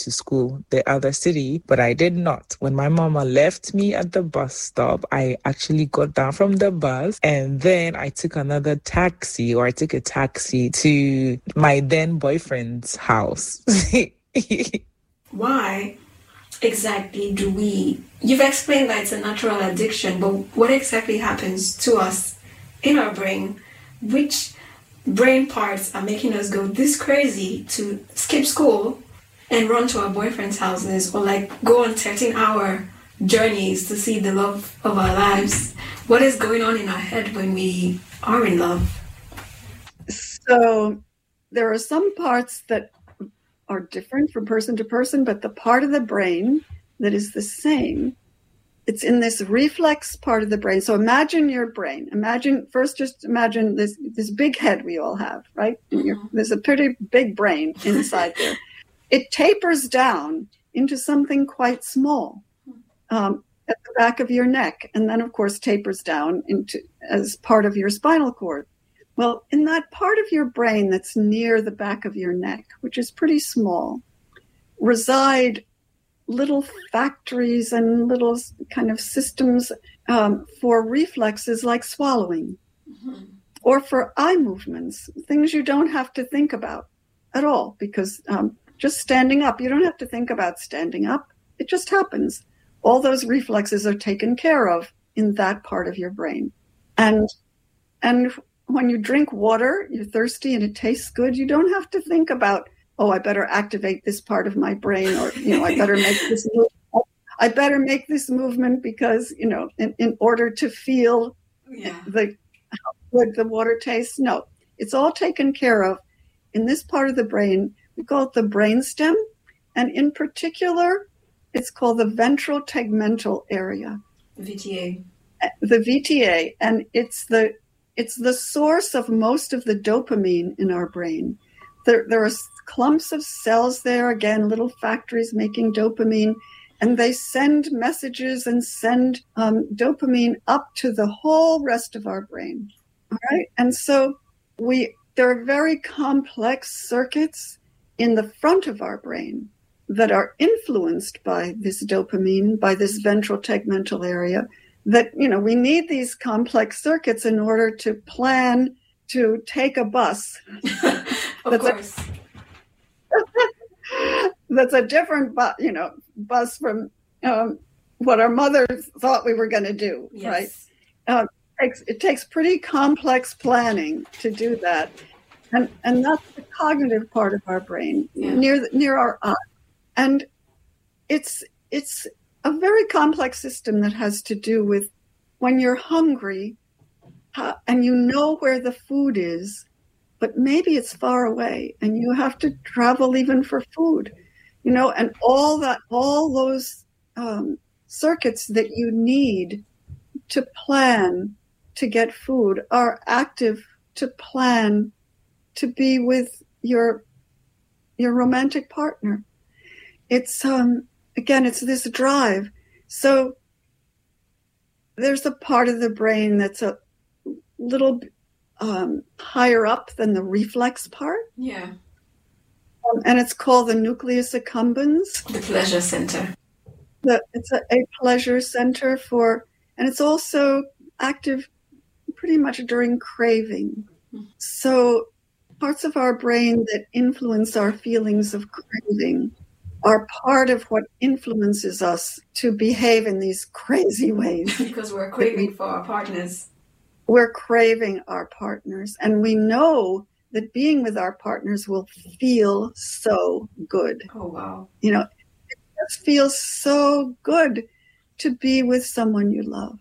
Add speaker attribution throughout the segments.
Speaker 1: to school, the other city, but I did not. When my mama left me at the bus stop, I actually got down from the bus and then I took a taxi to my then boyfriend's house.
Speaker 2: Why exactly you've explained that it's a natural addiction, but what exactly happens to us in our brain? Which brain parts are making us go this crazy to skip school and run to our boyfriend's houses, or like go on 13-hour journeys to see the love of our lives? What is going on in our head when we are in love?
Speaker 3: So there are some parts that are different from person to person, but the part of the brain that is the same, it's in this reflex part of the brain. So imagine your brain. Just imagine this big head we all have, right? There's a pretty big brain inside there. It tapers down into something quite small at the back of your neck, and then, of course, tapers down into as part of your spinal cord. Well, in that part of your brain that's near the back of your neck, which is pretty small, reside little factories and little kind of systems for reflexes like swallowing, or for eye movements, things you don't have to think about at all, because just standing up, you don't have to think about standing up. It just happens. All those reflexes are taken care of in that part of your brain. And when you drink water, you're thirsty and it tastes good, you don't have to think about, oh, I better activate this part of my brain, or, I better make this movement. I better make this movement because, in order to feel how good the water tastes. No, it's all taken care of in this part of the brain. We call it the brainstem. And in particular, it's called the ventral tegmental area.
Speaker 2: VTA.
Speaker 3: The VTA. And it's the source of most of the dopamine in our brain. There are clumps of cells there, again, little factories making dopamine, and they send messages and send dopamine up to the whole rest of our brain. All right. And so there are very complex circuits in the front of our brain that are influenced by this dopamine, by this ventral tegmental area, that, we need these complex circuits in order to plan to take a bus.
Speaker 2: Of course.
Speaker 3: That's a different bus from what our mothers thought we were going to do, yes. Right? It takes pretty complex planning to do that. And that's the cognitive part of our brain, near our eye. And it's a very complex system that has to do with when you're hungry and you know where the food is, but maybe it's far away and you have to travel even for food, and all those circuits that you need to plan to get food are active to plan to be with your romantic partner. It's again, it's this drive. So there's a part of the brain that's a little higher up than the reflex part.
Speaker 2: Yeah.
Speaker 3: And it's called the nucleus accumbens.
Speaker 2: The pleasure center.
Speaker 3: It's a pleasure center and it's also active pretty much during craving. So parts of our brain that influence our feelings of craving are part of what influences us to behave in these crazy ways.
Speaker 2: Because we're craving for our partners.
Speaker 3: We're craving our partners. And we know that being with our partners will feel so good.
Speaker 2: Oh, wow.
Speaker 3: It just feels so good to be with someone you love.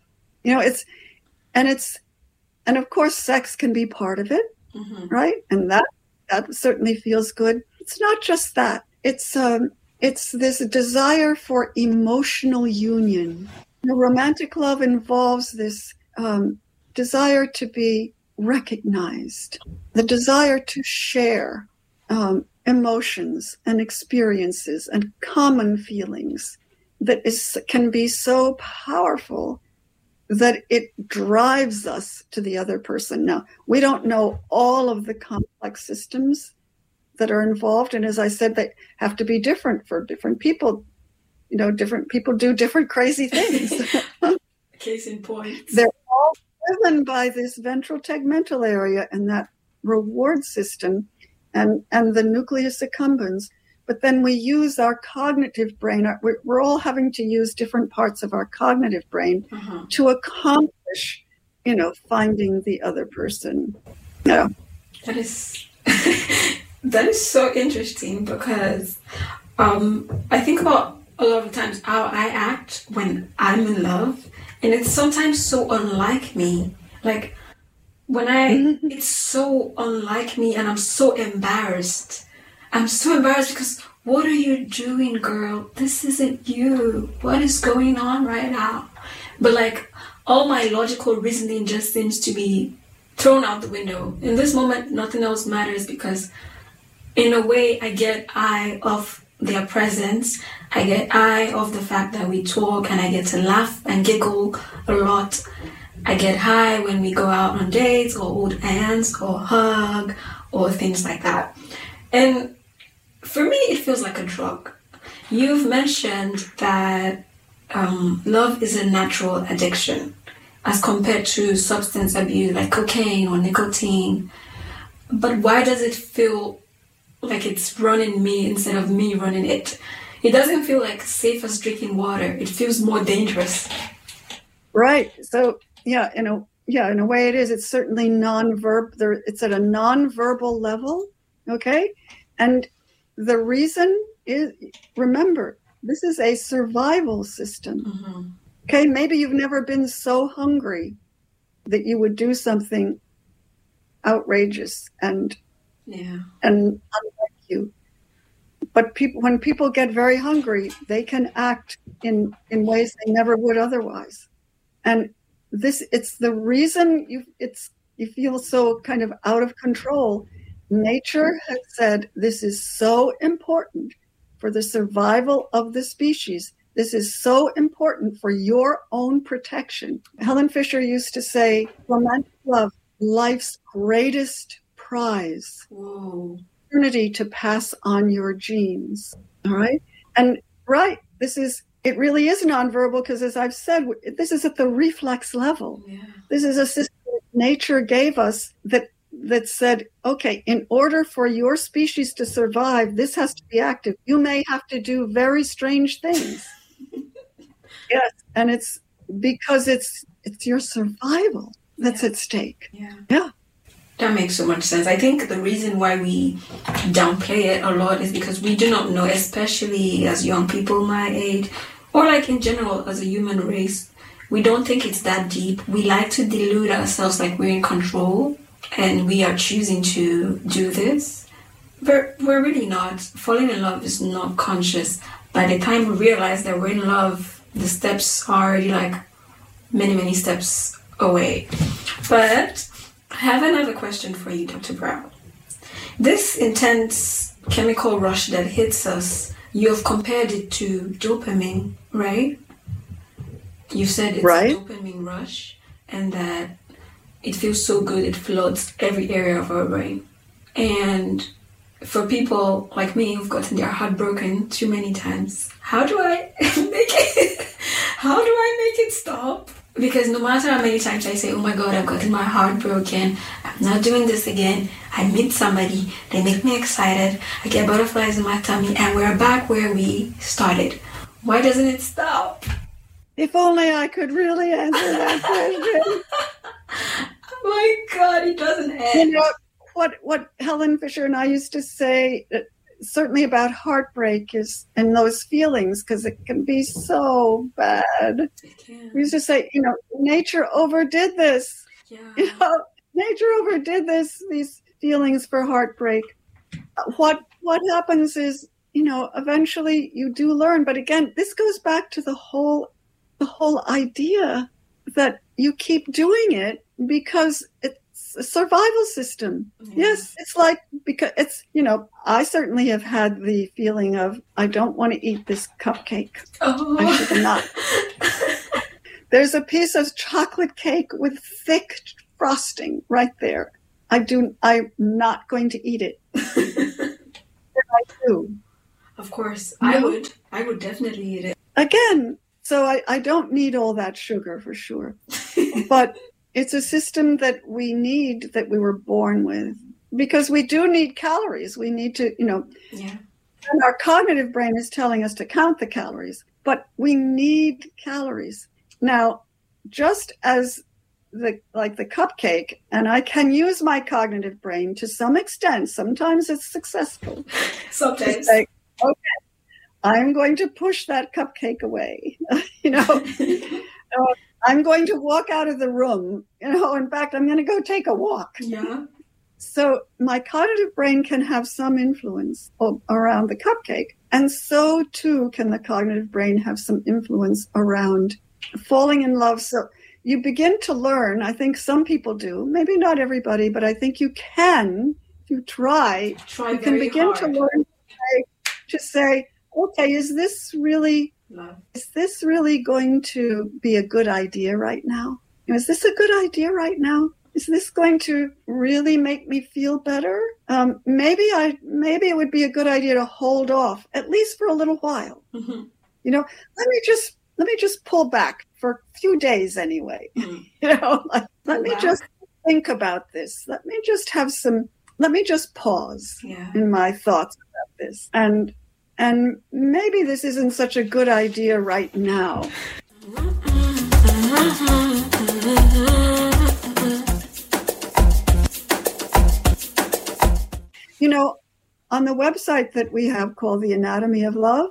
Speaker 3: And of course, sex can be part of it, right? And that certainly feels good. It's not just that. It's this desire for emotional union. Romantic love involves this desire to be recognized, the desire to share emotions and experiences and common feelings that can be so powerful that it drives us to the other person. Now, we don't know all of the complex systems that are involved. And as I said, they have to be different for different people. You know, different people do different crazy things.
Speaker 2: Case in point.
Speaker 3: They're all driven by this ventral tegmental area and that reward system and the nucleus accumbens. But then we use our cognitive brain. We're all having to use different parts of our cognitive brain to accomplish, you know, finding the other person. Yeah.
Speaker 2: That is that is so interesting because I think about a lot of times how I act when I'm in love, and it's sometimes so unlike me. Like when it's so unlike me, and I'm so embarrassed. I'm so embarrassed because what are you doing, girl? This isn't you. What is going on right now? But like all my logical reasoning just seems to be thrown out the window. In this moment, nothing else matters because in a way I get eye of their presence. I get eye of the fact that we talk and I get to laugh and giggle a lot. I get high when we go out on dates or hold hands or hug or things like that. And for me, it feels like a drug. You've mentioned that love is a natural addiction as compared to substance abuse like cocaine or nicotine. But why does it feel like it's running me instead of me running it? It doesn't feel like safe as drinking water. It feels more dangerous.
Speaker 3: Right. So, in a way it is. It's certainly it's at a non-verbal level. Okay. And the reason is, remember, this is a survival system. Okay. Maybe you've never been so hungry that you would do something outrageous and unlike you. But when people get very hungry, they can act in ways they never would otherwise. And it's the reason you feel so kind of out of control. Nature has said this is so important for the survival of the species. This is so important for your own protection. Helen Fisher used to say, romantic love, life's greatest prize.
Speaker 2: Whoa.
Speaker 3: Opportunity to pass on your genes. All right. And it really is nonverbal because, as I've said, this is at the reflex level.
Speaker 2: Yeah.
Speaker 3: This is a system that nature gave us that said, okay, in order for your species to survive, this has to be active. You may have to do very strange things. Yes. And it's because it's your survival that's at stake. Yeah.
Speaker 2: That makes so much sense. I think the reason why we downplay it a lot is because we do not know, especially as young people my age, or like in general as a human race, we don't think it's that deep. We like to delude ourselves like we're in control and we are choosing to do this. But we're really not. Falling in love is not conscious. By the time we realize that we're in love, the steps are already like many, many steps away. But I have another question for you, Dr. Brown. This intense chemical rush that hits us, you have compared it to dopamine, right? You said it's a dopamine rush and that it feels so good, it floods every area of our brain. And for people like me who've gotten their heart broken too many times, how do I make it stop? Because no matter how many times I say, oh my God, I've gotten my heart broken, I'm not doing this again, I meet somebody, they make me excited, I get butterflies in my tummy, and we're back where we started. Why doesn't it stop?
Speaker 3: If only I could really answer that question.
Speaker 2: Oh my God, it doesn't end.
Speaker 3: You know, what Helen Fisher and I used to say, certainly about heartbreak is and those feelings, because it can be so bad. We used to say, nature overdid this.
Speaker 2: Yeah.
Speaker 3: Nature overdid this, these feelings for heartbreak. What happens is, eventually you do learn. But again, this goes back to the whole idea that you keep doing it because it's a survival system. Mm-hmm. Yes, it's like, because it's, I certainly have had the feeling of, I don't want to eat this cupcake.
Speaker 2: Oh.
Speaker 3: I should not. There's a piece of chocolate cake with thick frosting right there. I'm not going to eat it. I do.
Speaker 2: Of course,
Speaker 3: No.
Speaker 2: I would definitely eat it.
Speaker 3: Again, so I don't need all that sugar for sure. But it's a system that we need, that we were born with, because we do need calories. We need to,
Speaker 2: Yeah.
Speaker 3: and our cognitive brain is telling us to count the calories, but we need calories. Now, just as the cupcake, and I can use my cognitive brain to some extent. Sometimes it's successful.
Speaker 2: Sometimes.
Speaker 3: Say, okay, I'm going to push that cupcake away. I'm going to walk out of the room. In fact, I'm going to go take a walk.
Speaker 2: Yeah.
Speaker 3: So my cognitive brain can have some influence around the cupcake. And so too can the cognitive brain have some influence around falling in love. So you begin to learn, I think some people do, maybe not everybody, but I think you can, if you try you can begin
Speaker 2: hard.
Speaker 3: to learn to say, okay, is this really going to be a good idea right now? Is this a good idea right now? Is this going to really make me feel better? Maybe it would be a good idea to hold off, at least for a little while.
Speaker 2: Mm-hmm.
Speaker 3: Let me just pull back for a few days anyway. Let me just think about this. Let me just pause in my thoughts about this. And maybe this isn't such a good idea right now. On the website that we have called The Anatomy of Love,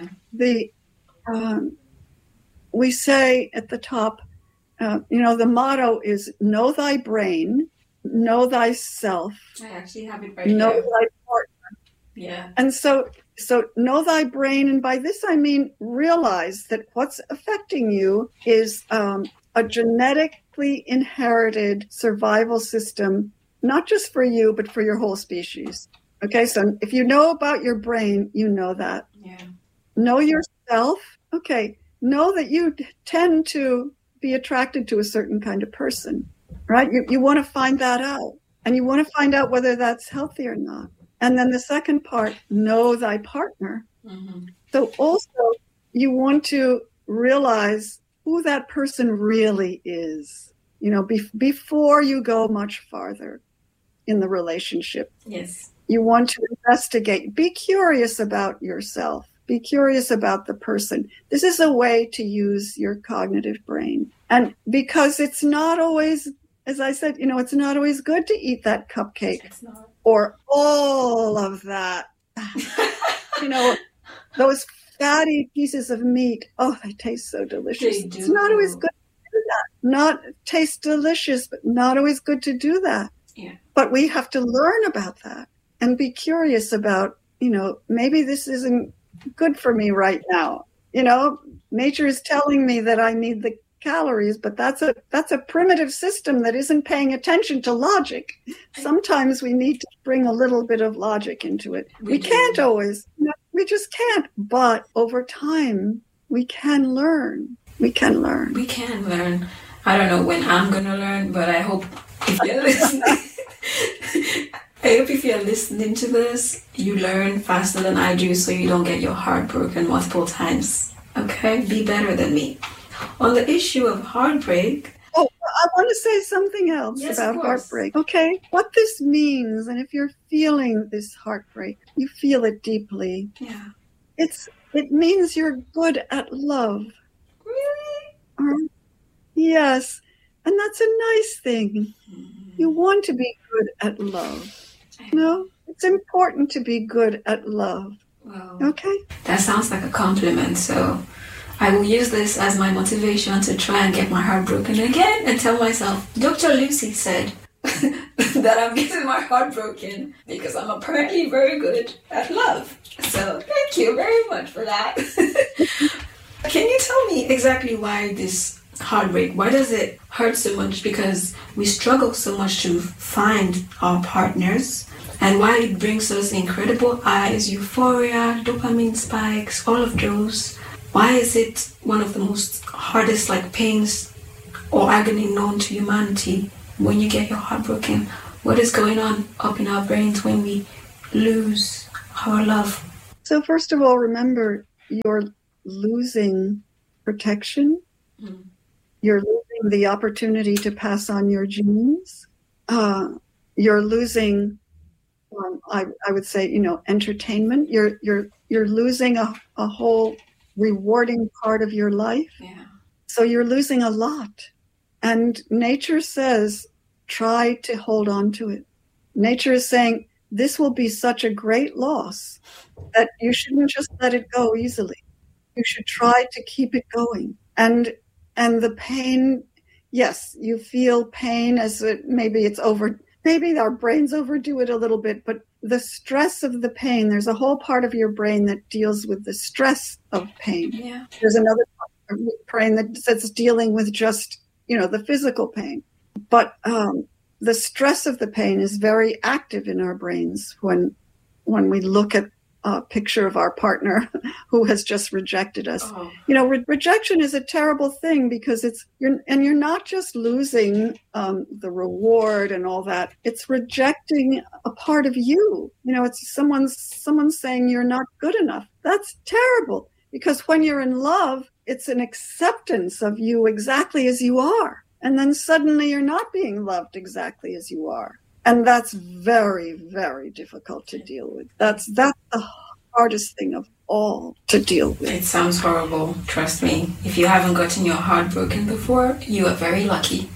Speaker 3: we say at the top, the motto is know thy brain, know thyself.
Speaker 2: I actually have it right
Speaker 3: know
Speaker 2: here.
Speaker 3: Thy partner.
Speaker 2: Yeah.
Speaker 3: And so know thy brain. And by this, I mean, realize that what's affecting you is a genetically inherited survival system, not just for you, but for your whole species. Okay, so if you know about your brain, you know that.
Speaker 2: Yeah.
Speaker 3: Know yourself. Okay, know that you tend to be attracted to a certain kind of person, right? You want to find that out. And you want to find out whether that's healthy or not. And then the second part, know thy partner.
Speaker 2: Mm-hmm.
Speaker 3: So also, you want to realize who that person really is, before you go much farther in the relationship.
Speaker 2: Yes.
Speaker 3: You want to investigate. Be curious about yourself. Be curious about the person. This is a way to use your cognitive brain. And because it's not always, as I said, it's not always good to eat that cupcake.
Speaker 2: It's not.
Speaker 3: Or all of that. Those fatty pieces of meat. Oh, they taste so delicious.
Speaker 2: They do.
Speaker 3: It's not always good to do that. Not taste delicious, but not always good to do that.
Speaker 2: Yeah.
Speaker 3: But we have to learn about that and be curious about, maybe this isn't good for me right now. Nature is telling me that I need the calories, but that's a primitive system that isn't paying attention to logic. Sometimes we need to bring a little bit of logic into it. We can't always. We just can't. But over time, we can learn. We can learn.
Speaker 2: We can learn. I don't know when I'm going to learn, but I hope if you're listening, if you're listening to this, you learn faster than I do so you don't get your heart broken multiple times. Okay? Be better than me. On the issue of heartbreak.
Speaker 3: Oh, I want to say something else about heartbreak. Okay? What this means, and if you're feeling this heartbreak, you feel it deeply.
Speaker 2: Yeah.
Speaker 3: It means you're good at love.
Speaker 2: Really?
Speaker 3: Yes. And that's a nice thing. You want to be good at love. It's important to be good at love.
Speaker 2: Wow.
Speaker 3: Okay?
Speaker 2: That sounds like a compliment, so I will use this as my motivation to try and get my heart broken again and tell myself, Dr. Lucy said that I'm getting my heart broken because I'm apparently very good at love. So thank you very much for that. Can you tell me exactly why this heartbreak, why does it hurt so much? Because we struggle so much to find our partners, and why it brings us incredible highs, euphoria, dopamine spikes, all of those. Why is it one of the most hardest pains or agony known to humanity when you get your heart broken? What is going on up in our brains when we lose Our love.
Speaker 3: So first of all, remember, you're losing protection. Mm. You're losing the opportunity to pass on your genes. You're losing, I would say, entertainment. You're losing a whole rewarding part of your life.
Speaker 2: Yeah.
Speaker 3: So you're losing a lot. And nature says, try to hold on to it. Nature is saying, this will be such a great loss that you shouldn't just let it go easily. You should try to keep it going. And the pain, yes, you feel pain as maybe it's over. Maybe our brains overdo it a little bit, but the stress of the pain, there's a whole part of your brain that deals with the stress of pain.
Speaker 2: Yeah.
Speaker 3: There's another part of your brain that's dealing with just, the physical pain. But the stress of the pain is very active in our brains when we look at a picture of our partner who has just rejected us.
Speaker 2: Oh.
Speaker 3: Rejection is a terrible thing because you're not just losing the reward and all that. It's rejecting a part of you. It's someone's saying you're not good enough. That's terrible because when you're in love, it's an acceptance of you exactly as you are. And then suddenly you're not being loved exactly as you are. And that's very, very difficult to deal with. That's the hardest thing of all to deal with.
Speaker 2: It sounds horrible. Trust me. If you haven't gotten your heart broken before, you are very lucky.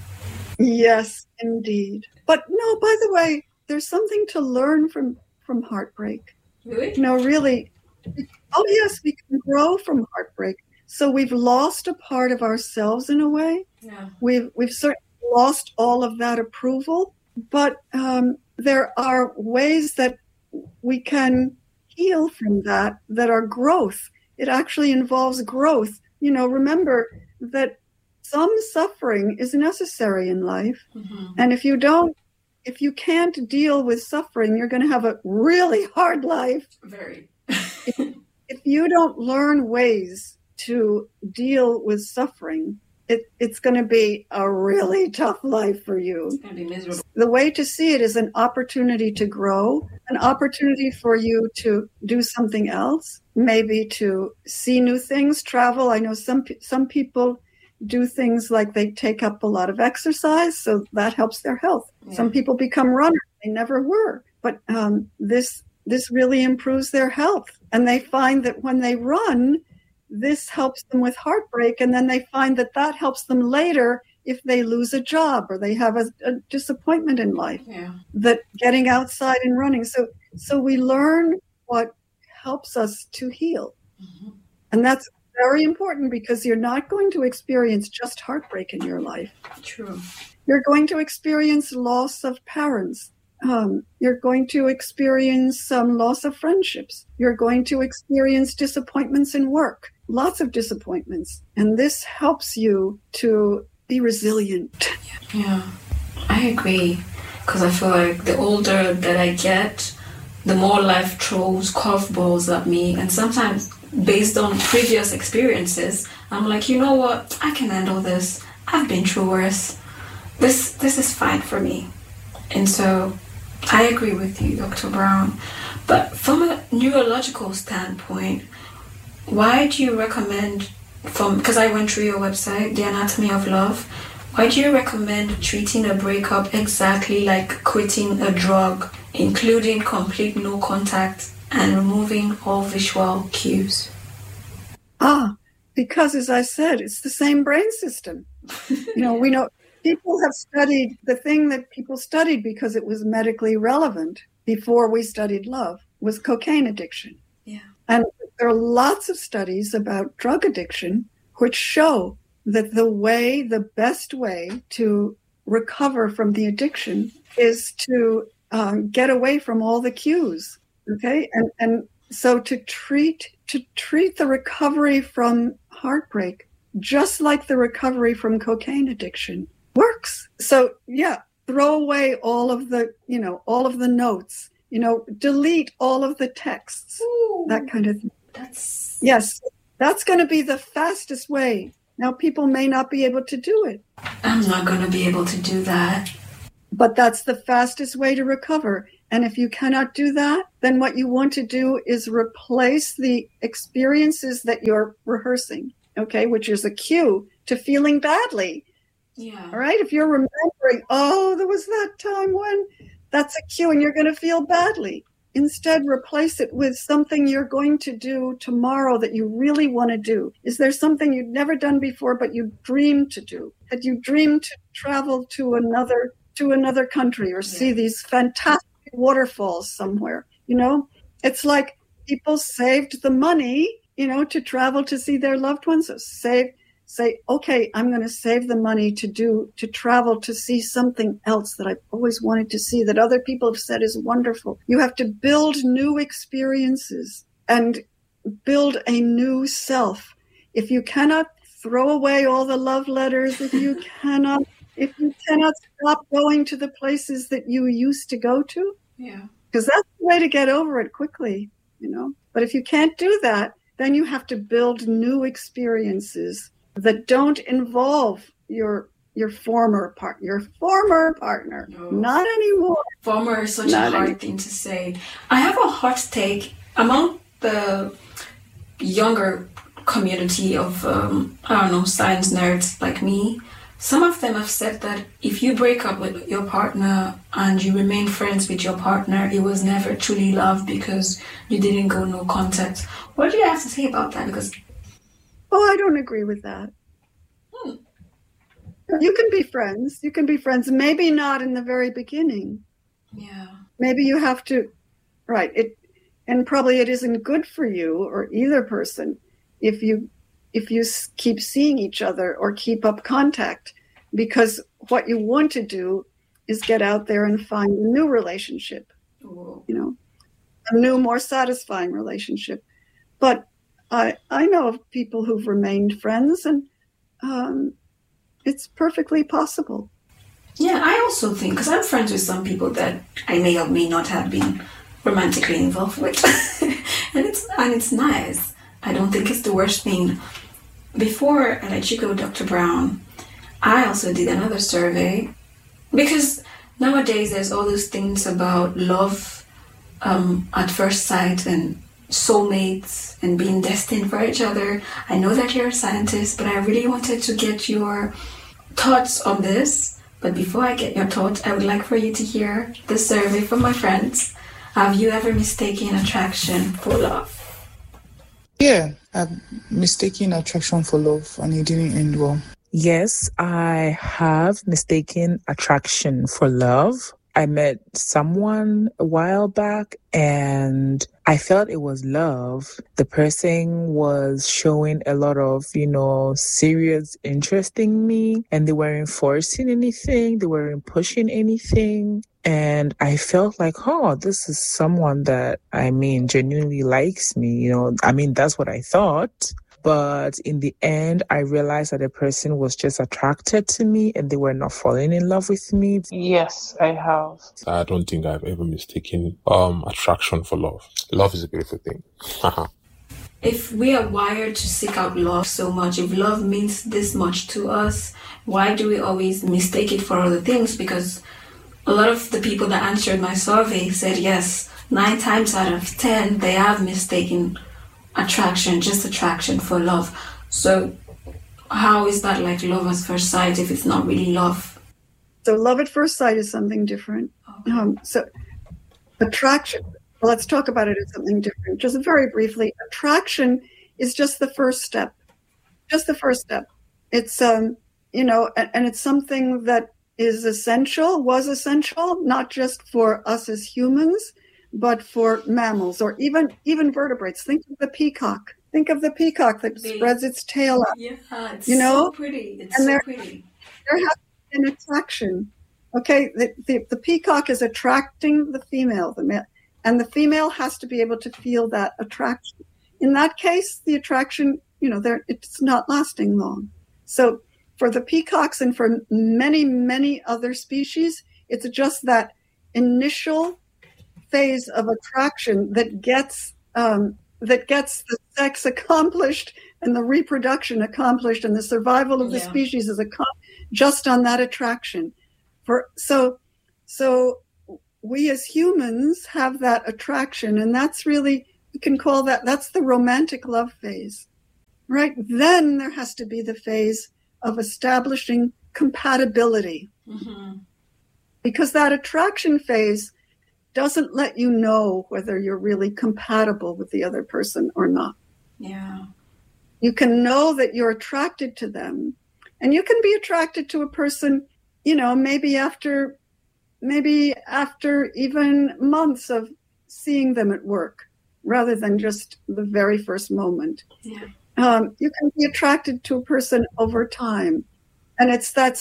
Speaker 3: Yes, indeed. But no, by the way, there's something to learn from heartbreak.
Speaker 2: Really?
Speaker 3: Really. Oh, yes, we can grow from heartbreak. So we've lost a part of ourselves in a way.
Speaker 2: Yeah.
Speaker 3: We've certainly lost all of that approval, but there are ways that we can heal from that are growth. It actually involves growth. Remember that some suffering is necessary in life. Mm-hmm. And if you can't deal with suffering, you're going to have a really hard life.
Speaker 2: Very.
Speaker 3: if you don't learn ways to deal with suffering, it's going to be a really tough life for you.
Speaker 2: It's going to be miserable.
Speaker 3: The way to see it is an opportunity to grow, an opportunity for you to do something else, maybe to see new things, travel. I know some people do things like they take up a lot of exercise, so that helps their health. Yeah. Some people become runners. They never were. But this really improves their health. And they find that when they run, this helps them with heartbreak, and then they find that helps them later if they lose a job or they have a disappointment in life.
Speaker 2: Yeah.
Speaker 3: That getting outside and running. So we learn what helps us to heal. Mm-hmm. And that's very important because you're not going to experience just heartbreak in your life.
Speaker 2: True.
Speaker 3: You're going to experience loss of parents. You're going to experience some loss of friendships. You're going to experience disappointments in work, lots of disappointments. And this helps you to be resilient.
Speaker 2: Yeah, I agree. Because I feel like the older that I get, the more life throws curveballs at me. And sometimes based on previous experiences, I'm like, you know what? I can handle this. I've been through worse. This is fine for me. And so I agree with you, Dr. Brown. But from a neurological standpoint, why do you recommend, because I went through your website, The Anatomy of Love, why do you recommend treating a breakup exactly like quitting a drug, including complete no contact and removing all visual cues?
Speaker 3: Because as I said, it's the same brain system. We know people have studied the thing that people studied because it was medically relevant before we studied love was cocaine addiction.
Speaker 2: Yeah.
Speaker 3: And there are lots of studies about drug addiction which show that the best way to recover from the addiction is to get away from all the cues. Okay. And so to treat the recovery from heartbreak, just like the recovery from cocaine addiction, works. So throw away all of the notes, delete all of the texts. Ooh, that kind of thing. That's going to be the fastest way. Now, people may not be able to do it.
Speaker 2: I'm not going to be able to do that.
Speaker 3: But that's the fastest way to recover. And if you cannot do that, then what you want to do is replace the experiences that you're rehearsing, okay, which is a cue to feeling badly.
Speaker 2: Yeah.
Speaker 3: All right. If you're remembering, oh, there was that time when, that's a cue and you're going to feel badly. Instead, replace it with something you're going to do tomorrow that you really want to do. Is there something you'd never done before, but you dream to do? That you dream to travel to another country or see these fantastic waterfalls somewhere? You know, it's like people saved the money, you know, to travel to see their loved ones. So say, okay, I'm going to save the money to travel to see something else that I've always wanted to see, that other people have said is wonderful. You have to build new experiences and build a new self. If you cannot throw away all the love letters, if you cannot stop going to the places that you used to go to, because that's the way to get over it quickly, you know. But if you can't do that, then you have to build new experiences that don't involve your former partner. No. Not anymore.
Speaker 2: Former is such a hard thing to say. I have a hot take among the younger community of science nerds like me. Some of them have said that if you break up with your partner and you remain friends with your partner, it was never truly love because you didn't go no contact. What do you have to say about that? Because
Speaker 3: I don't agree with that. You can be friends. Maybe not in the very beginning.
Speaker 2: Yeah.
Speaker 3: Maybe you have to, right. And probably it isn't good for you or either person if you keep seeing each other or keep up contact, because what you want to do is get out there and find a new relationship, you know, a new, more satisfying relationship. But I know of people who've remained friends, and it's perfectly possible.
Speaker 2: Yeah, I also think, because I'm friends with some people that I may or may not have been romantically involved with, and it's nice. I don't think it's the worst thing. Before I let you go, Dr. Brown, I also did another survey, because nowadays there's all those things about love at first sight and soulmates and being destined for each other. I know that you're a scientist, but I really wanted to get your thoughts on this. But before I get your thoughts, I would like for you to hear the survey from my friends. Have you ever mistaken attraction for love?
Speaker 4: Yeah, I've mistaken attraction for love, and it didn't end well.
Speaker 1: Yes, I have mistaken attraction for love. I met someone a while back and I felt it was love. The person was showing a lot of, serious interest in me, and they weren't forcing anything. They weren't pushing anything. And I felt like, this is someone that, genuinely likes me. That's what I thought. But in the end, I realized that the person was just attracted to me and they were not falling in love with me.
Speaker 4: Yes, I have.
Speaker 5: I don't think I've ever mistaken attraction for love. Love is a beautiful thing.
Speaker 2: If we are wired to seek out love so much, if love means this much to us, why do we always mistake it for other things? Because a lot of the people that answered my survey said yes, 9 times out of 10, they have mistaken just attraction for love. So how is that like love at first sight if it's not really love?
Speaker 3: So love at first sight is something different. Okay. So attraction, let's talk about it as something different. Just very briefly, attraction is just the first step. Just the first step. It's, and it's something that was essential, not just for us as humans, but for mammals or even vertebrates. Think of the peacock. Think of the peacock that spreads its tail out.
Speaker 2: Yeah, it's so pretty. It's so pretty.
Speaker 3: There has to be an attraction. Okay, the peacock is attracting the female, and the female has to be able to feel that attraction. In that case, the attraction, it's not lasting long. So for the peacocks and for many, many other species, it's just that initial phase of attraction that gets the sex accomplished and the reproduction accomplished and the survival of the species is just on that attraction. So we as humans have that attraction, and that's really, you can call that's the romantic love phase, right? Then there has to be the phase of establishing compatibility. Mm-hmm. Because that attraction phase doesn't let you know whether you're really compatible with the other person or not.
Speaker 2: Yeah.
Speaker 3: You can know that you're attracted to them, and you can be attracted to a person, maybe after even months of seeing them at work, rather than just the very first moment.
Speaker 2: Yeah.
Speaker 3: You can be attracted to a person over time. And it's that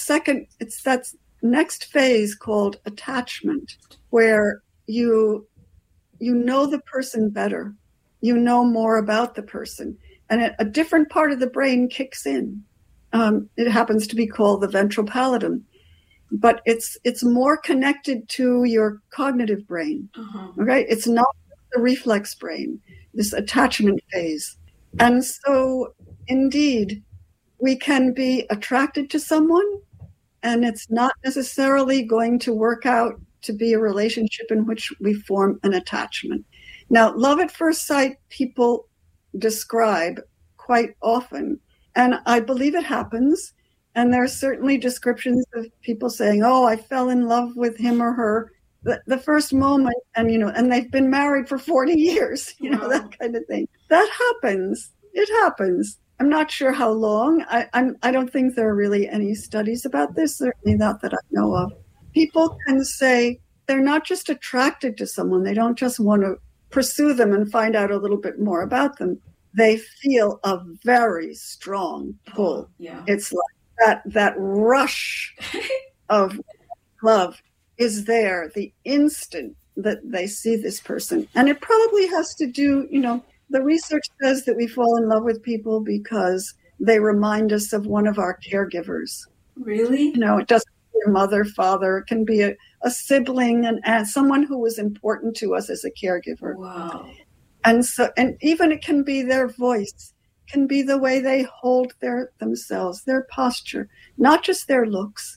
Speaker 3: next phase called attachment, where you know the person better. You know more about the person. And a different part of the brain kicks in. It happens to be called the ventral pallidum. But it's more connected to your cognitive brain. Uh-huh. Okay? It's not the reflex brain, this attachment phase. And so, indeed, we can be attracted to someone, and it's not necessarily going to work out to be a relationship in which we form an attachment. Now, love at first sight, people describe quite often, and I believe it happens. And there are certainly descriptions of people saying, "Oh, I fell in love with him or her the first moment," and they've been married for 40 years, wow. That kind of thing. That happens. It happens. I'm not sure how long. I don't think there are really any studies about this, certainly not that I know of. People can say they're not just attracted to someone. They don't just want to pursue them and find out a little bit more about them. They feel a very strong pull.
Speaker 2: Oh, yeah.
Speaker 3: It's like that rush of love is there the instant that they see this person. And it probably has to do, the research says that we fall in love with people because they remind us of one of our caregivers.
Speaker 2: Really?
Speaker 3: It doesn't be a mother, father. It can be a sibling, and someone who was important to us as a caregiver.
Speaker 2: Wow.
Speaker 3: And even it can be their voice, can be the way they hold themselves, their posture, not just their looks.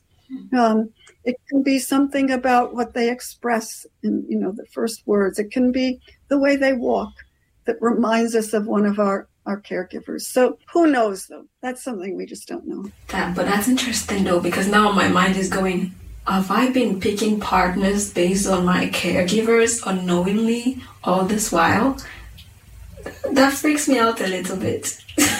Speaker 3: It can be something about what they express in, the first words. It can be the way they walk that reminds us of one of our caregivers. So who knows, though? That's something we just don't know.
Speaker 2: But that's interesting, though, because now my mind is going, have I been picking partners based on my caregivers unknowingly all this while? That freaks me out a little bit.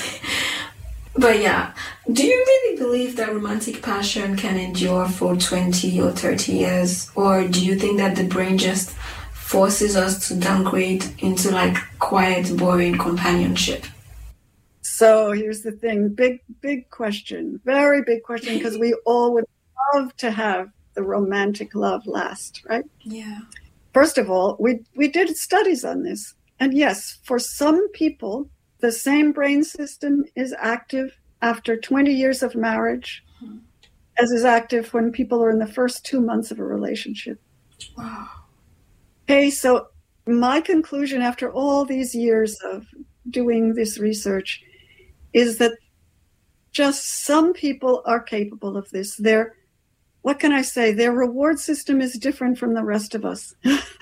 Speaker 2: But yeah, do you really believe that romantic passion can endure for 20 or 30 years? Or do you think that the brain just forces us to downgrade into quiet, boring companionship?
Speaker 3: So here's the thing, big question, very big question, because we all would love to have the romantic love last, right?
Speaker 2: Yeah.
Speaker 3: First of all, we did studies on this. And yes, for some people, the same brain system is active after 20 years of marriage as is active when people are in the first 2 months of a relationship.
Speaker 2: Wow.
Speaker 3: Okay, so my conclusion after all these years of doing this research is that just some people are capable of this. What can I say? Their reward system is different from the rest of us.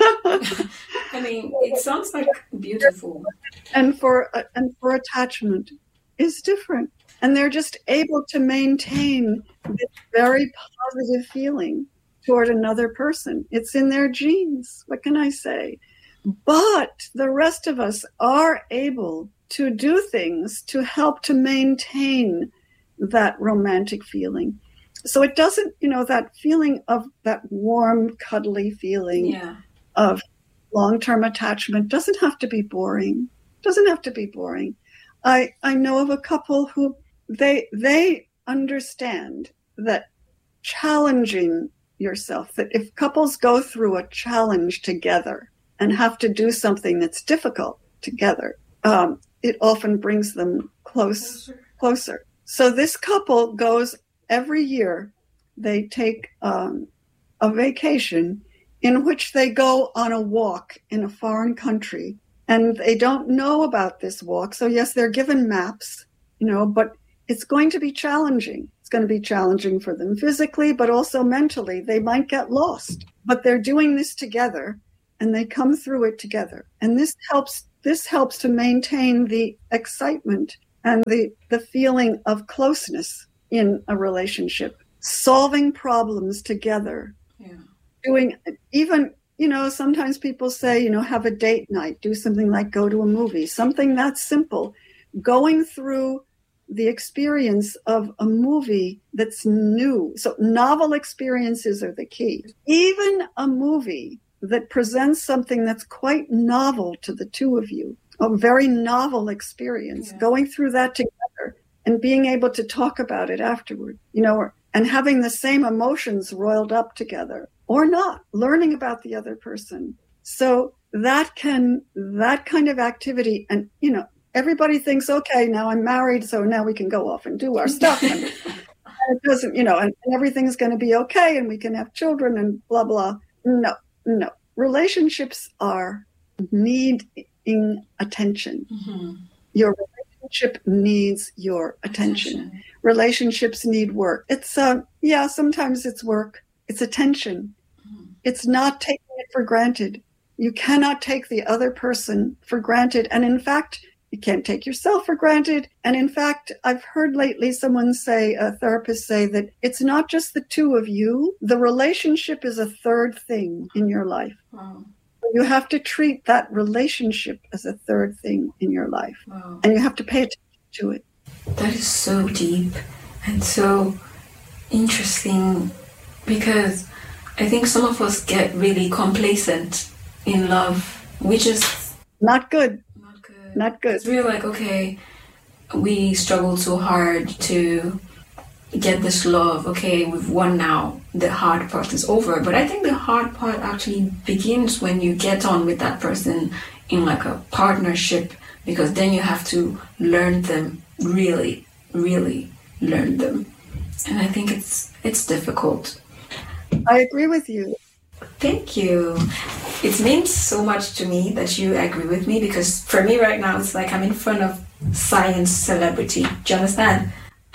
Speaker 2: I mean, it sounds beautiful.
Speaker 3: And for attachment is different. And they're just able to maintain this very positive feeling toward another person. It's in their genes. What can I say? But the rest of us are able to do things to help to maintain that romantic feeling. So it doesn't, that feeling of that warm, cuddly feeling of long-term attachment doesn't have to be boring. Doesn't have to be boring. I know of a couple who they understand that challenging yourself, that if couples go through a challenge together and have to do something that's difficult together, it often brings them closer. So this couple goes every year, they take a vacation in which they go on a walk in a foreign country, and they don't know about this walk. So yes, they're given maps, but it's going to be challenging. It's going to be challenging for them physically, but also mentally. They might get lost, but they're doing this together and they come through it together. And this helps to maintain the excitement and the feeling of closeness in a relationship, solving problems together.
Speaker 2: Yeah.
Speaker 3: Doing even, sometimes people say, have a date night, do something like go to a movie, something that's simple. Going through the experience of a movie that's new. So novel experiences are the key. Even a movie that presents something that's quite novel to the two of you, a very novel experience, going through that together and being able to talk about it afterward, and having the same emotions roiled up together or not, learning about the other person. So that kind of activity, and, everybody thinks, okay, now I'm married, so now we can go off and do our stuff. And it doesn't, and everything's going to be okay and we can have children and blah, blah. No. Relationships are needing attention.
Speaker 2: Mm-hmm.
Speaker 3: Your relationship needs your attention. Relationships need work. It's, sometimes it's work. It's attention.
Speaker 2: Mm-hmm.
Speaker 3: It's not taking it for granted. You cannot take the other person for granted. And in fact, you can't take yourself for granted. And in fact, I've heard lately a therapist say that it's not just the two of you. The relationship is a third thing in your life.
Speaker 2: Wow.
Speaker 3: You have to treat that relationship as a third thing in your life.
Speaker 2: Wow.
Speaker 3: And you have to pay attention to it.
Speaker 2: That is so deep and so interesting, because I think some of us get really complacent in love, which is
Speaker 3: not good. Not good.
Speaker 2: It's really like, okay, we struggled so hard to get this love. Okay, we've won now. The hard part is over. But I think the hard part actually begins when you get on with that person in like a partnership, because then you have to learn them, really, really learn them. And I think it's difficult.
Speaker 3: I agree with you.
Speaker 2: Thank you. It means so much to me that you agree with me, because for me right now, it's like I'm in front of science celebrity. Do you understand?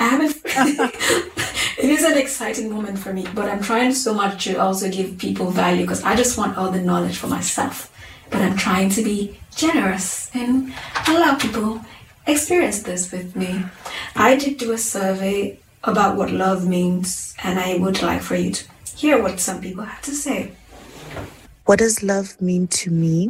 Speaker 2: It is an exciting moment for me, but I'm trying so much to also give people value, because I just want all the knowledge for myself. But I'm trying to be generous and allow people experience this with me. I did do a survey about what love means, and I would like for you to hear what some people have to say.
Speaker 6: What does love mean to me?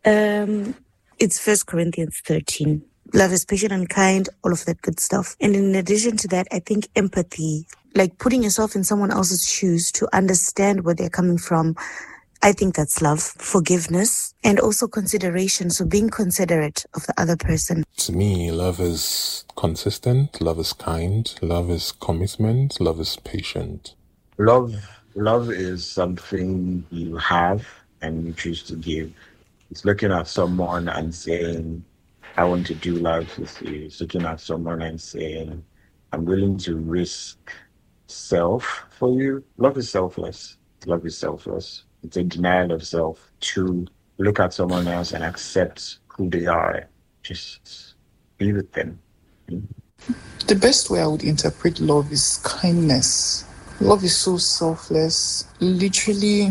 Speaker 6: It's 1 Corinthians 13. Love is patient and kind, all of that good stuff. And in addition to that, I think empathy, like putting yourself in someone else's shoes to understand where they're coming from. I think that's love. Forgiveness and also consideration. So being considerate of the other person.
Speaker 5: To me, love is consistent. Love is kind. Love is commitment. Love is patient.
Speaker 7: Love is something you have and you choose to give. It's looking at someone and saying, I want to do life with you. It's looking at someone and saying, I'm willing to risk self for you. Love is selfless. Love is selfless. It's a denial of self to look at someone else and accept who they are. Just be with them.
Speaker 4: The best way I would interpret love is kindness. Love is so selfless. Literally,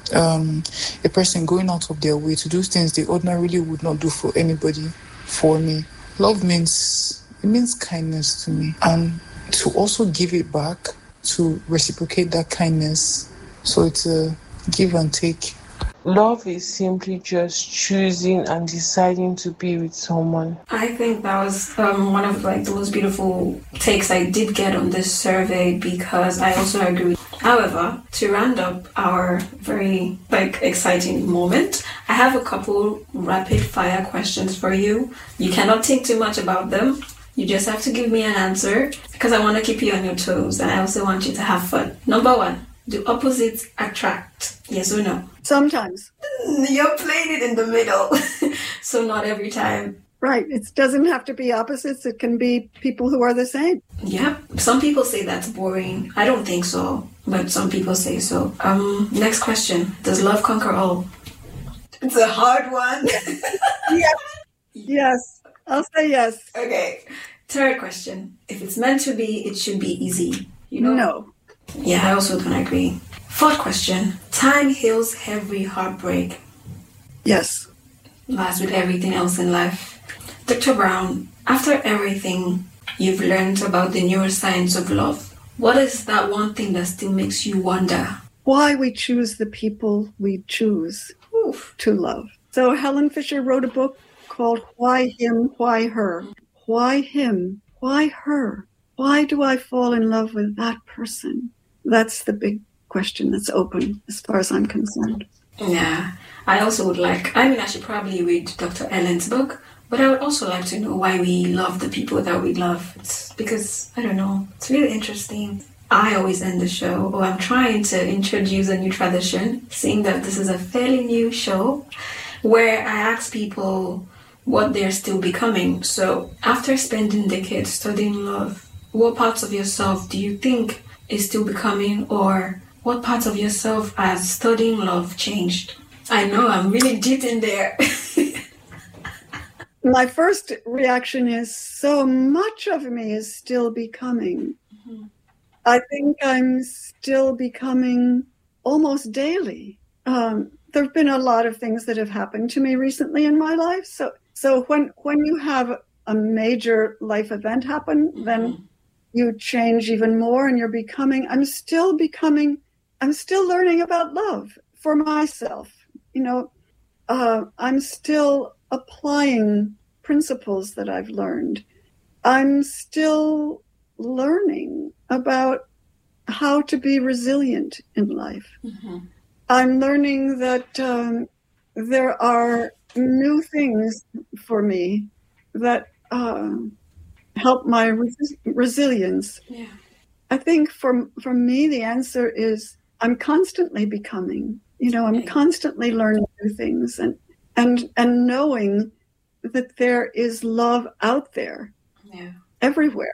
Speaker 4: a person going out of their way to do things they ordinarily would not do for anybody, for me. Love means kindness to me, and to also give it back, to reciprocate that kindness. So it's a give and take.
Speaker 8: Love is simply just choosing and deciding to be with someone.
Speaker 2: I think that was one of the most beautiful takes I did get on this survey, because I also agree. However, to round up our very exciting moment, I have a couple rapid fire questions for you. You cannot think too much about them. You just have to give me an answer, because I want to keep you on your toes and I also want you to have fun. Number 1. Do opposites attract? Yes or no?
Speaker 3: Sometimes.
Speaker 2: You're playing it in the middle. So not every time.
Speaker 3: Right. It doesn't have to be opposites. It can be people who are the same.
Speaker 2: Yeah. Some people say that's boring. I don't think so, but some people say so. Next question. Does love conquer all? It's a hard one.
Speaker 3: Yes. Yes. I'll say yes.
Speaker 2: Okay. Third question. If it's meant to be, it should be easy. You know?
Speaker 3: No.
Speaker 2: Yeah, I also don't agree. Fourth question. Time heals every heartbreak.
Speaker 3: Yes.
Speaker 2: As with everything else in life. Dr. Brown, after everything you've learned about the neuroscience of love, what is that one thing that still makes you wonder?
Speaker 3: Why we choose the people we choose to love. So Helen Fisher wrote a book called Why Him, Why Her? Why him? Why her? Why do I fall in love with that person? That's the big question that's open as far as I'm concerned.
Speaker 2: Yeah, I also would like, I should probably read Dr. Ellen's book, but I would also like to know why we love the people that we love. It's because, I don't know, it's really interesting. I always end the show, or I'm trying to introduce a new tradition, seeing that this is a fairly new show, where I ask people what they're still becoming. So after spending decades studying love, what parts of yourself do you think is still becoming, or what parts of yourself as studying love changed? I know I'm really deep in there.
Speaker 3: My first reaction is so much of me is still becoming. Mm-hmm. I think I'm still becoming almost daily. There have been a lot of things that have happened to me recently in my life. So when you have a major life event happen, then you change even more, and you're becoming. I'm still learning about love for myself. I'm still applying principles that I've learned. I'm still learning about how to be resilient in life. Mm-hmm. I'm learning that there are new things for me that help my resilience. Yeah. I think for me, the answer is I'm constantly becoming. I'm constantly learning new things and knowing that there is love out there, everywhere,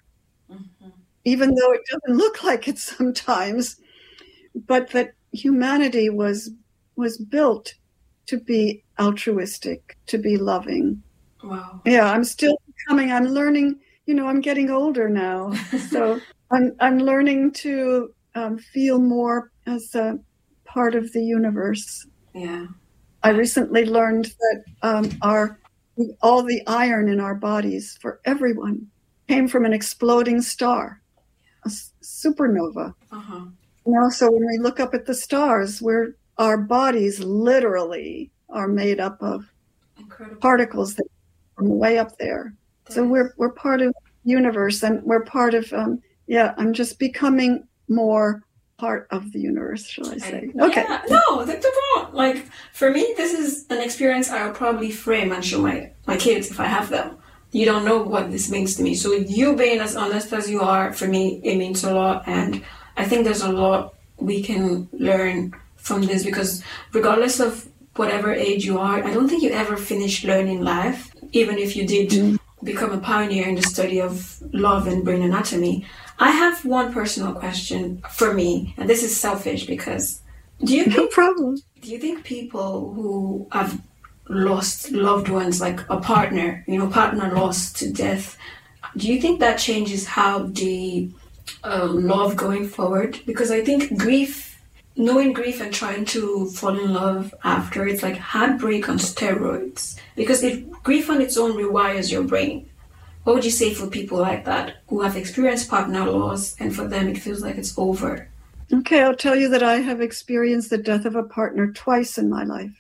Speaker 3: even though it doesn't look like it sometimes, but that humanity was built to be altruistic, to be loving.
Speaker 2: Wow.
Speaker 3: Yeah, I'm still becoming. I'm learning. I'm getting older now, so I'm learning to feel more as a part of the universe.
Speaker 2: Yeah.
Speaker 3: I recently learned that all the iron in our bodies for everyone came from an exploding star, a supernova.
Speaker 2: Uh-huh.
Speaker 3: So when we look up at the stars, our bodies literally are made up of particles that are from way up there. So we're part of the universe, and we're part of, I'm just becoming more part of the universe, shall I say. Okay.
Speaker 2: Yeah, no, that's wrong. Like, for me, this is an experience I'll probably frame and show my kids if I have them. You don't know what this means to me. So you being as honest as you are, for me, it means a lot. And I think there's a lot we can learn from this, because regardless of whatever age you are, I don't think you ever finish learning life, even if you did become a pioneer in the study of love and brain anatomy. I have one personal question for me, and this is selfish, because
Speaker 3: no problem.
Speaker 2: Do you think people who have lost loved ones, like a partner lost to death, do you think that changes how they love going forward? Because I think knowing grief and trying to fall in love after, it's like heartbreak on steroids. Because if grief on its own rewires your brain, what would you say for people like that who have experienced partner loss and for them it feels like it's over?
Speaker 3: Okay, I'll tell you that I have experienced the death of a partner twice in my life.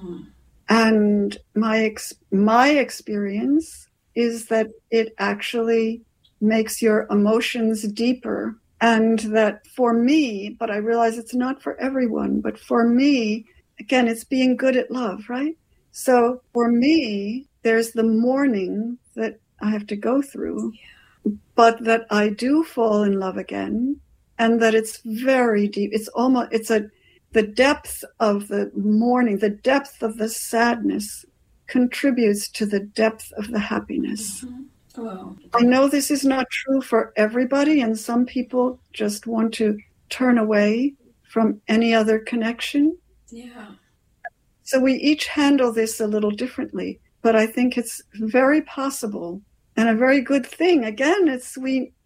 Speaker 3: And my experience is that it actually makes your emotions deeper. And that for me, but I realize it's not for everyone, but for me, again, it's being good at love, right? So for me, there's the mourning that I have to go through, but that I do fall in love again, and that it's very deep. The depth of the mourning, the depth of the sadness contributes to the depth of the happiness.
Speaker 2: Mm-hmm. Wow.
Speaker 3: I know this is not true for everybody, and some people just want to turn away from any other connection.
Speaker 2: Yeah.
Speaker 3: So we each handle this a little differently, but I think it's very possible and a very good thing. Again, we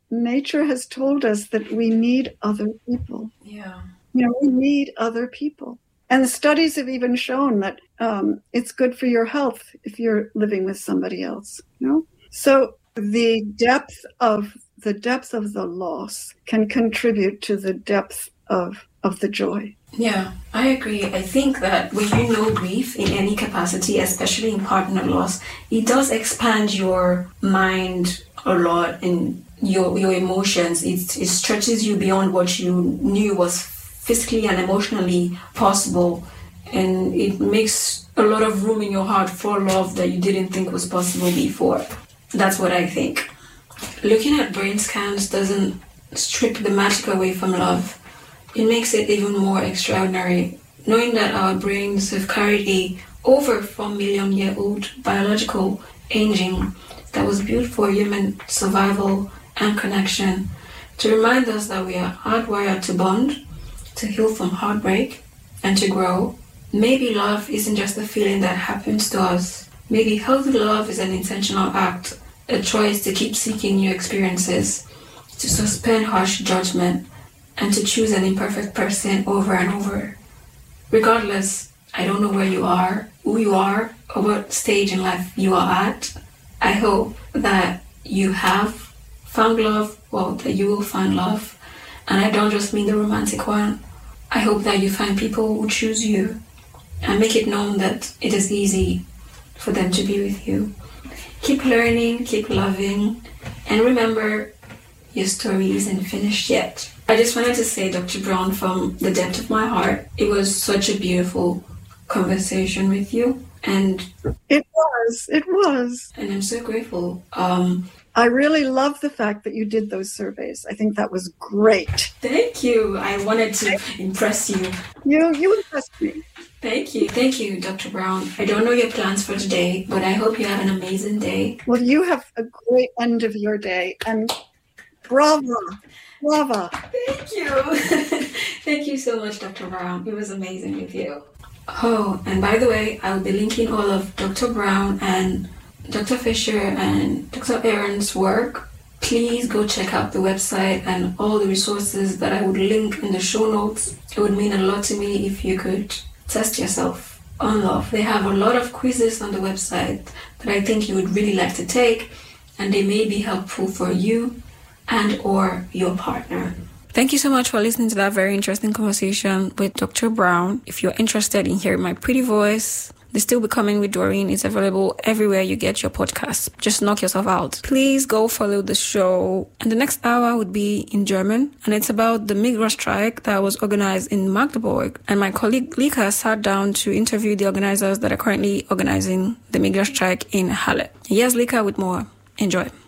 Speaker 3: nature has told us that we need other people.
Speaker 2: Yeah.
Speaker 3: We need other people. And the studies have even shown that it's good for your health if you're living with somebody else. So the depth of the loss can contribute to the depth of the joy.
Speaker 2: Yeah, I agree. I think that when you know grief in any capacity, especially in partner loss, it does expand your mind a lot and your emotions. It stretches you beyond what you knew was physically and emotionally possible, and it makes a lot of room in your heart for love that you didn't think was possible before. That's what I think. Looking at brain scans doesn't strip the magic away from love. It makes it even more extraordinary, knowing that our brains have carried a over 4 million year old biological engine that was built for human survival and connection, to remind us that we are hardwired to bond, to heal from heartbreak, and to grow. Maybe love isn't just a feeling that happens to us. Maybe healthy love is an intentional act, a choice to keep seeking new experiences, to suspend harsh judgment, and to choose an imperfect person over and over. Regardless, I don't know where you are, who you are, or what stage in life you are at. I hope that you have found love, well, that you will find love. And I don't just mean the romantic one. I hope that you find people who choose you and make it known that it is easy for them to be with you. Keep learning, keep loving, and remember, your story isn't finished yet. I just wanted to say, Dr. Brown, from the depth of my heart, it was such a beautiful conversation with you. And
Speaker 3: it was.
Speaker 2: And I'm so grateful.
Speaker 3: I really love the fact that you did those surveys. I think that was great.
Speaker 2: Thank you. I wanted to impress you.
Speaker 3: You impressed me.
Speaker 2: Thank you, Dr. Brown. I don't know your plans for today, but I hope you have an amazing day.
Speaker 3: Well, you have a great end of your day, and bravo.
Speaker 2: Thank you. Thank you so much, Dr. Brown. It was amazing with you. Oh, and by the way, I'll be linking all of Dr. Brown and Dr. Fisher and Dr. Aaron's work. Please go check out the website and all the resources that I would link in the show notes. It would mean a lot to me if you could test yourself on love. They have a lot of quizzes on the website that I think you would really like to take, and they may be helpful for you and or your partner. Thank you so much for listening to that very interesting conversation with Dr. Brown. If you're interested in hearing my pretty voice, The Still Becoming with Doreen is available everywhere you get your podcasts. Just knock yourself out. Please go follow the show. And the next hour would be in German. And it's about the Migra strike that was organized in Magdeburg. And my colleague Lika sat down to interview the organizers that are currently organizing the Migra strike in Halle. Here's Lika with more. Enjoy.